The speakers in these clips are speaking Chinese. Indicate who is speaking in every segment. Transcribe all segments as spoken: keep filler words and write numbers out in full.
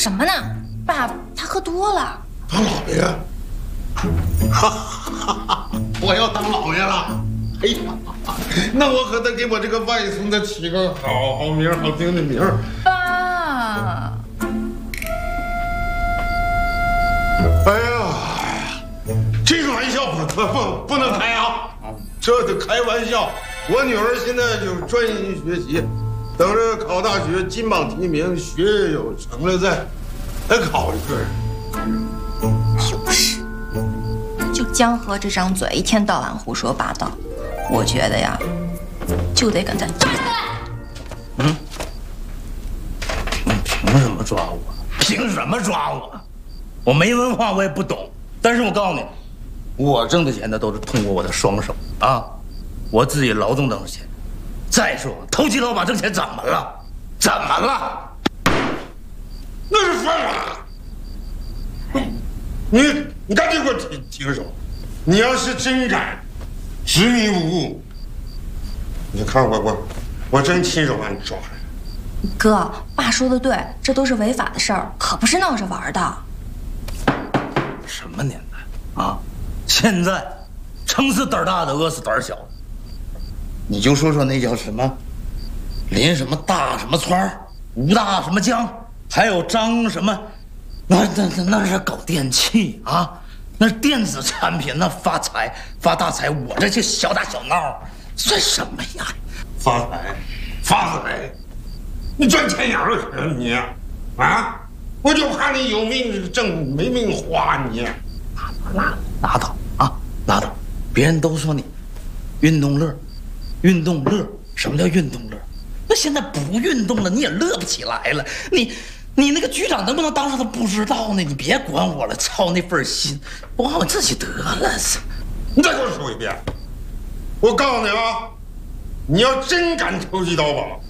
Speaker 1: 什么呢？爸，他喝多了。
Speaker 2: 当老爷？哈哈，我要当老爷了！哎呀，那我可得给我这个外孙子起个好好名、好听的名儿。
Speaker 1: 爸，
Speaker 2: 哎呀，这个玩笑不不不不能开啊！这得开玩笑。我女儿现在就专心学习，等着考大学金榜题名，学业有成了再再考一个。
Speaker 1: 就是，就江河这张嘴，一天到晚胡说八道。我觉得呀，就得跟他抓起来。
Speaker 3: 嗯，你凭什么抓我？凭什么抓我？我没文化，我也不懂。但是我告诉你，我挣的钱呢，都是通过我的双手啊，我自己劳动挣的钱。再说，投机倒把挣钱怎么了？怎么了？
Speaker 2: 那是犯法。你你赶紧给我提提个手！你要是真敢执迷不悟，你看我我我真亲手把你抓来。
Speaker 1: 哥，爸说的对，这都是违法的事儿，可不是闹着玩的。
Speaker 3: 什么年代啊！现在撑死胆大的，饿死胆小的。你就说说那叫什么林什么大什么川，吴大什么江，还有张什么，那那那那是搞电器啊，那是电子产品，那发财发大财。我这些小打小闹算什么呀？
Speaker 2: 发财发财，你赚钱眼了可你啊！我就怕你有命挣没命花你。
Speaker 3: 拉拉倒啊，拉倒！别人都说你运动乐，运动乐。什么叫运动乐？那现在不运动了，你也乐不起来了。你你那个局长能不能当上他不知道呢？你别管我了，操那份心，我管我自己得了。
Speaker 2: 你再给我说一遍！我告诉你啊，你要真敢投机倒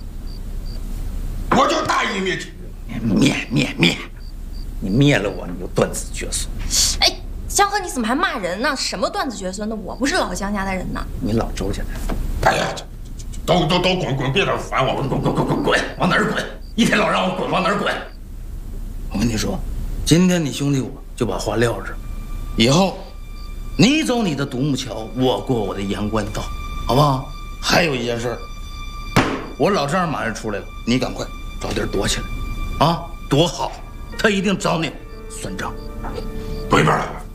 Speaker 2: 把，我就大义灭亲。
Speaker 3: 灭灭灭！你灭了我，你就断子绝孙。
Speaker 1: 哎，江河，你怎么还骂人呢？什么断子绝孙的？我不是老江家的人呢。
Speaker 3: 你老周家的。
Speaker 2: 哎呀，都都都滚滚，别老烦我！
Speaker 3: 滚滚滚滚滚滚，往哪儿滚？一天老让我滚，往哪儿滚？我跟你说，今天你兄弟我就把话撂这儿，以后你走你的独木桥，我过我的阳关道，好不好？还有一件事，我老丈人马上出来了，你赶快找地儿躲起来，啊，躲好，他一定找你算账。
Speaker 2: 躲一边来。